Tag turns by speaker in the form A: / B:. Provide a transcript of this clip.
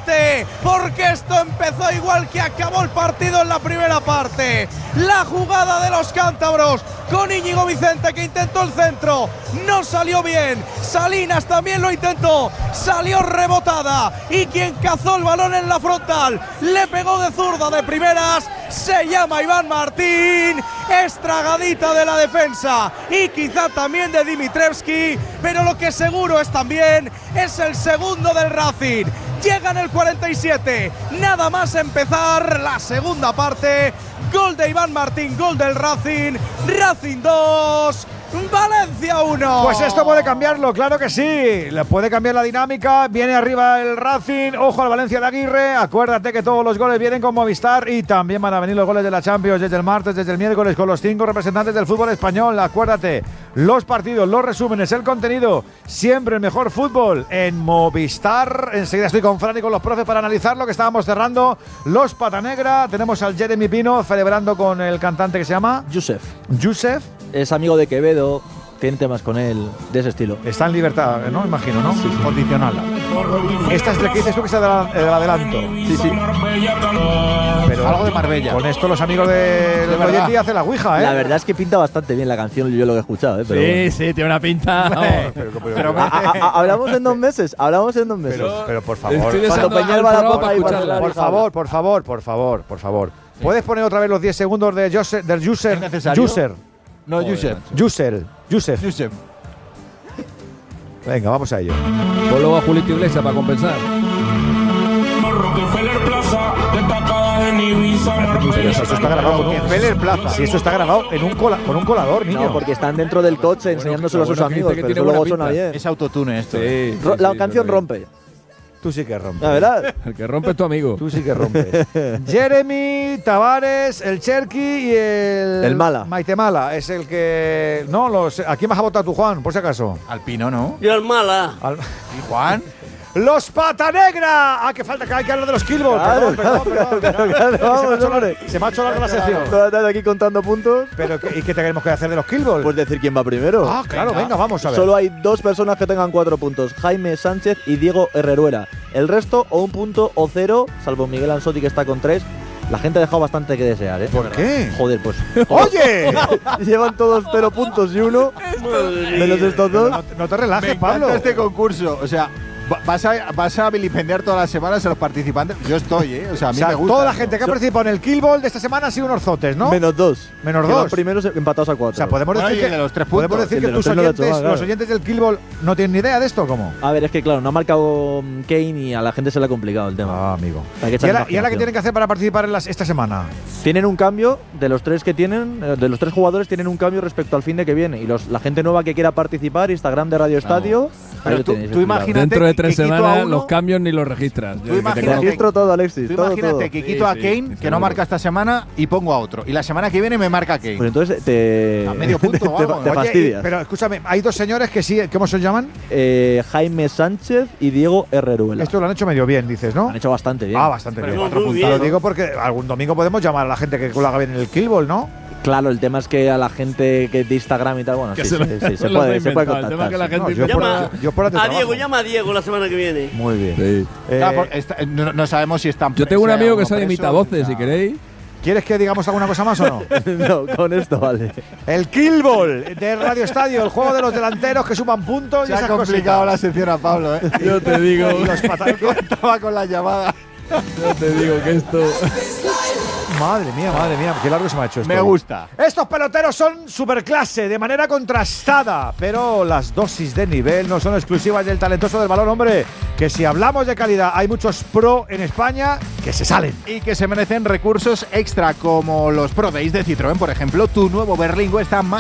A: empate, porque esto empezó igual que acabó el partido en la primera parte. La jugada de los cántabros con Íñigo Vicente, que intentó el centro, no salió bien. Salinas también lo intentó, salió rebotada, y quien cazó el balón en la frontal le pegó de zurda de primeras, se llama Iván Martín. Estragadita de la defensa y quizá también de Dimitrievski, pero lo que seguro es también es el segundo del Racing. Llega en el 47, nada más empezar la segunda parte. Gol de Iván Martín, gol del Racing. Racing 2, Valencia 1.
B: Pues esto puede cambiarlo, claro que sí. Le puede cambiar la dinámica. Viene arriba el Racing. Ojo al Valencia de Aguirre. Acuérdate que todos los goles vienen con Movistar y también van a venir los goles de la Champions desde el martes, desde el miércoles, con los 5 representantes del fútbol español. Acuérdate, los partidos, los resúmenes, el contenido, siempre el mejor fútbol en Movistar. Enseguida estoy con Fran y con los profes para analizar lo que estábamos cerrando. Los Patanegra. Tenemos al Jeremy Pino celebrando con el cantante que se llama
C: Yusef.
B: Yusef.
C: Es amigo de Quevedo, tiene temas con él de ese estilo.
B: Está en libertad, ¿no? Imagino, ¿no? Sí, condicional. Esta es la que dices tú, que es el adelanto.
C: Sí, sí.
B: Pero
D: algo de Marbella.
B: Con esto los amigos del Proyecti hacen la ouija, ¿eh?
C: La verdad es que pinta bastante bien la canción, yo lo que he escuchado, ¿eh? Pero
E: sí,
C: bueno.
E: sí, tiene una pinta.
D: Pero
C: hablamos en 2 meses,
B: Pero por favor.
E: Estoy
C: Cuando
E: deseando
C: Peñal va a la
E: al
C: popa
E: programa
C: y
E: para
C: para
E: escucharla.
B: Por favor. ¿Puedes poner otra vez los 10 segundos del User?
D: ¿Es necesario? No,
B: Yusef. Venga, vamos a ello.
E: Pues luego a Julito Iglesias para compensar.
B: Esto está grabado con un Feller Plaza. Si esto está grabado con un colador, niño.
C: No, porque están dentro del coche enseñándoselo a sus amigos, pero eso luego suena bien.
D: Es autotune esto.
E: Sí,
C: La canción rompe.
B: Tú sí que rompes.
C: La verdad.
E: El que rompe es tu amigo.
B: Tú sí que rompes. Jeremy, Tavares, el Cherky y el
C: Mala.
B: Maite Mala. Es el que… No, ¿a quién vas a votar tú, Juan, por si acaso?
D: Alpino, ¿no?
F: Y el Mala.
D: ¿Y Juan?
B: ¡Los Patanegra! ¡Ah, que falta! Que hay que hablar de los Killball.
C: Claro,
B: Perdón.
C: vamos, hombre.
B: Se me ha hecho larga la sección.
C: Toda la tarde aquí contando puntos.
B: Pero, ¿y qué tenemos que hacer de los Killball?
C: Pues decir quién va primero.
B: Ah, claro, venga, vamos a ver.
C: Solo hay 2 personas que tengan 4 puntos: Jaime Sánchez y Diego Herreruela. El resto, o 1 punto o 0, salvo Miguel Ansotti, que está con 3. La gente ha dejado bastante que desear, ¿eh?
B: ¿Por qué?
C: Joder, pues.
B: ¡Oye!
C: Llevan todos 0 puntos y 1. Menos estos 2.
B: No te relajes, Pablo.
D: Este concurso, o sea, vas a vilipendiar todas las semanas a los participantes. Yo estoy, ¿eh? O sea, a mí me gusta.
B: Toda la gente que ha participado en el Killball de esta semana ha sido unos zotes, ¿no?
C: Menos 2.
B: Menos
C: Que
B: 2.
C: van primeros empatados a 4.
B: O sea, podemos decir que,
D: de los 3 puntos.
B: podemos decir que
C: El de
B: tus
C: los 3 no lo
B: oyentes,
C: ha hecho, claro.
B: los oyentes del Killball no tienen ni idea de esto, ¿cómo?
C: A ver, es que claro, no ha marcado Kane y a la gente se le ha complicado el tema.
B: Ah, amigo.
C: Hay que
B: ¿Y
C: echar
B: ahora qué
C: imaginación.
B: tienen que hacer para participar en esta semana?
C: Tienen un cambio de los 3 que tienen, de los 3 jugadores tienen un cambio respecto al fin de que viene. Y la gente nueva que quiera participar, Instagram de Radio Estadio.
D: Pero
C: ahí lo tenéis
D: tú
C: explicado.
D: imagínate
E: Dentro de 3
D: que quito a
E: semanas
D: uno.
E: los cambios ni los registras.
D: Tú imagínate
C: Registro todo, Alexis.
D: Tú
C: todo,
D: imagínate
C: todo.
D: que quito a Kane, que no marca esta semana, y pongo a otro. Y la semana que viene me marca Kane.
C: Pues entonces te.
D: A medio punto o algo,
C: te
D: ¿no?
C: fastidias.
B: Pero escúchame, hay 2 señores que sí, ¿cómo se llaman?
C: Jaime Sánchez y Diego Herreruela.
B: Esto lo han hecho medio bien, dices, ¿no?
C: Han hecho bastante bien.
B: Ah, bastante
F: Pero
B: bien.
F: muy 4 bien.
B: Lo digo porque algún domingo podemos llamar a la gente que lo haga bien en el Killball, ¿no?
C: Claro, el tema es que a la gente que de Instagram y tal, bueno,
E: Que
C: sí,
E: se lo-
C: se
E: lo
C: puede,
E: ha
C: se puede
E: inventado. El tema
C: contactar.
E: es que la
C: sí.
E: gente
B: No, yo
F: Llama
B: por
F: a Diego, llama a Diego la semana que viene.
B: Muy bien.
E: Sí.
D: No sabemos si están.
E: Yo tengo un
D: sea
E: amigo que
D: uno
E: sabe
D: preso,
E: imita voces,
D: o sea,
E: si queréis.
B: ¿Quieres que digamos alguna cosa más o no?
C: No, con esto vale.
B: El Killball de Radio Estadio, el juego de los delanteros que suman puntos y
D: Se ha
B: esas
D: complicado
B: cositas.
D: la sección a Pablo, ¿eh?
E: Yo te digo,
B: Y los pataneros.
D: Estaba con la llamada.
E: yo te digo que esto.
B: Madre mía, qué largo se me ha hecho esto.
D: Me gusta.
B: Estos peloteros son superclase, de manera contrastada, pero las dosis de nivel no son exclusivas del talentoso del balón, hombre. Que si hablamos de calidad, hay muchos pro en España que se salen.
D: Y que se merecen recursos extra, como los Pro Days de Citroën, por ejemplo. Tu nuevo Berlingo está más